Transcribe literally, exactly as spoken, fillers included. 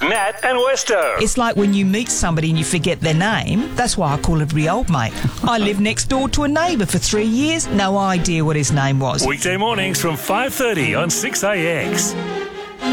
Matt and Westo. It's like when you meet somebody and you forget their name. That's why I call every old mate. I lived next door to a neighbour for three years. No idea what his name was. Weekday mornings from five thirty on six A X.